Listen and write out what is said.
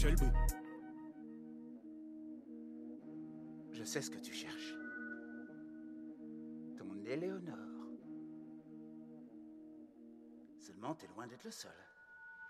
Shelby. Je sais ce que tu cherches. Ton Éléonore. Seulement, t'es loin d'être le seul.